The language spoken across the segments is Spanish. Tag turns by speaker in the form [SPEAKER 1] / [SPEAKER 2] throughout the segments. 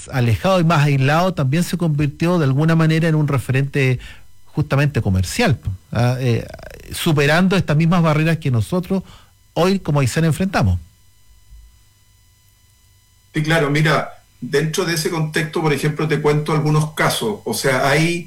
[SPEAKER 1] alejado y más aislado, también se convirtió de alguna manera en un referente justamente comercial, superando estas mismas barreras que nosotros hoy como Aysén enfrentamos.
[SPEAKER 2] Sí, claro, mira, dentro de ese contexto, por ejemplo, te cuento algunos casos. O sea, hay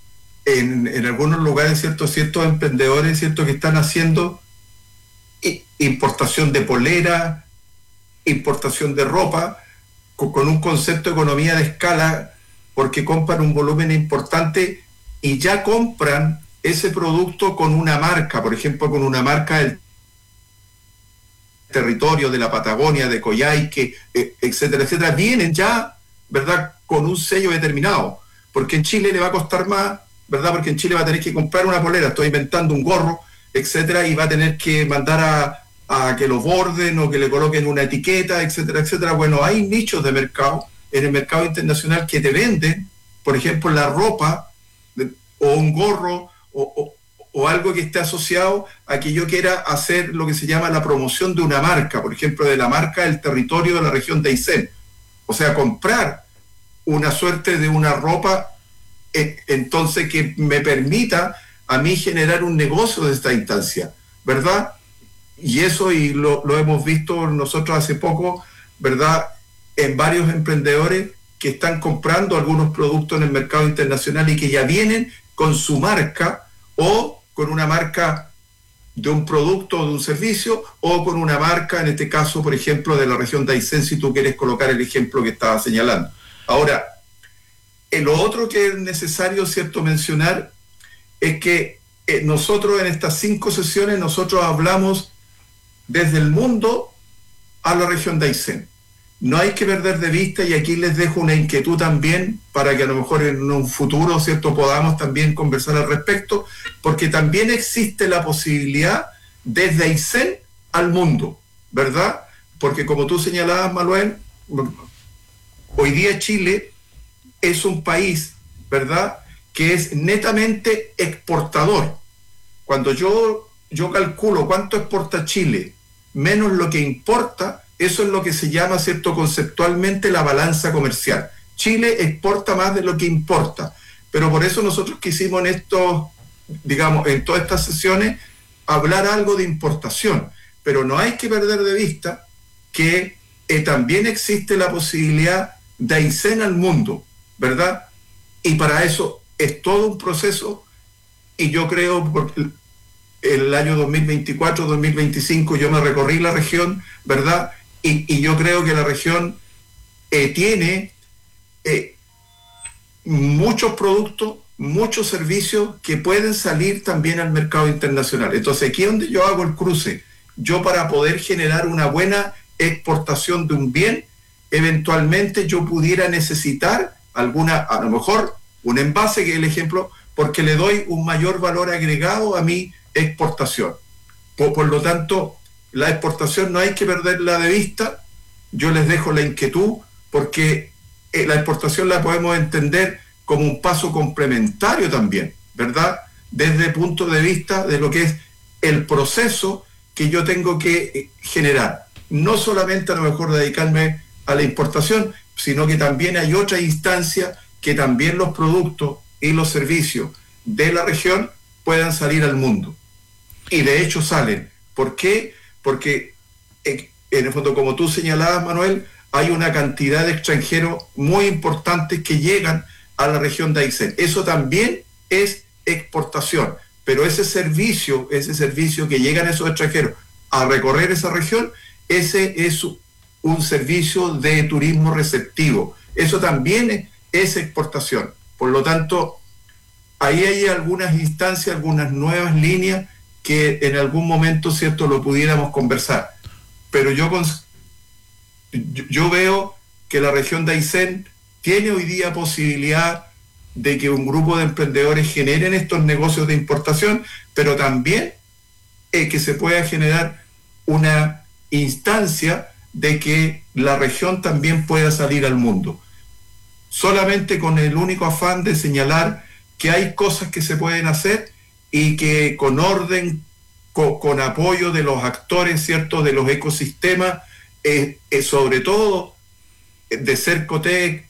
[SPEAKER 2] en algunos lugares ciertos emprendedores que están haciendo importación de polera, importación de ropa, con un concepto de economía de escala, porque compran un volumen importante y ya compran ese producto con una marca, por ejemplo, con una marca del territorio de la Patagonia, de Coyhaique, etcétera, etcétera, vienen ya, ¿verdad?, con un sello determinado, porque en Chile le va a costar más, ¿verdad?, porque en Chile va a tener que comprar una polera, estoy inventando un gorro, etcétera, y va a tener que mandar a que lo borden o que le coloquen una etiqueta, etcétera, etcétera. Bueno, hay nichos de mercado en el mercado internacional que te venden, por ejemplo, la ropa o un gorro o algo que esté asociado a que yo quiera hacer lo que se llama la promoción de una marca, por ejemplo, de la marca del territorio de la región de Aysén. O sea, comprar una suerte de una ropa, entonces que me permita a mí generar un negocio de esta instancia, ¿verdad? Y eso lo hemos visto nosotros hace poco, ¿verdad?, en varios emprendedores que están comprando algunos productos en el mercado internacional y que ya vienen con su marca o con una marca de un producto o de un servicio o con una marca, en este caso, por ejemplo, de la región de Aysén, si tú quieres colocar el ejemplo que estaba señalando. Ahora, lo otro que es necesario, ¿cierto?, mencionar es que nosotros en estas 5 sesiones, nosotros hablamos desde el mundo a la región de Aysén. No hay que perder de vista, y aquí les dejo una inquietud también para que a lo mejor en un futuro, ¿cierto?, podamos también conversar al respecto, porque también existe la posibilidad desde Aysén al mundo, ¿verdad? Porque como tú señalabas, Manuel, hoy día Chile es un país, ¿verdad?, que es netamente exportador. Cuando yo calculo cuánto exporta Chile menos lo que importa, eso es lo que se llama, ¿cierto?, conceptualmente la balanza comercial. Chile exporta más de lo que importa, pero por eso nosotros quisimos en en todas estas sesiones, hablar algo de importación, pero no hay que perder de vista que también existe la posibilidad de Aysén al mundo, ¿verdad? Y para eso es todo un proceso, y yo creo, porque el año 2024-2025 yo me recorrí la región, ¿verdad? Y yo creo que la región tiene muchos productos, muchos servicios que pueden salir también al mercado internacional. Entonces, aquí es donde yo hago el cruce. Yo, para poder generar una buena exportación de un bien, eventualmente yo pudiera necesitar a lo mejor un envase, que es el ejemplo, porque le doy un mayor valor agregado a mi exportación. Por lo tanto, la exportación no hay que perderla de vista. Yo les dejo la inquietud, porque la exportación la podemos entender como un paso complementario también, ¿verdad?, desde el punto de vista de lo que es el proceso que yo tengo que generar. No solamente a lo mejor dedicarme a la importación, sino que también hay otra instancia que también los productos y los servicios de la región puedan salir al mundo. Y de hecho salen. ¿Por qué? Porque en el fondo, como tú señalabas, Manuel, hay una cantidad de extranjeros muy importantes que llegan a la región de Aysén. Eso también es exportación, pero ese servicio que llegan esos extranjeros a recorrer esa región, ese es un servicio de turismo receptivo. Eso también es exportación. Por lo tanto, ahí hay algunas instancias, algunas nuevas líneas que en algún momento, ¿cierto?, lo pudiéramos conversar. Pero yo veo que la región de Aysén tiene hoy día posibilidad de que un grupo de emprendedores generen estos negocios de importación, pero también que se pueda generar una instancia de que la región también pueda salir al mundo. Solamente con el único afán de señalar que hay cosas que se pueden hacer y que con orden, con apoyo de los actores, ¿cierto?, de los ecosistemas, sobre todo de Cercotec,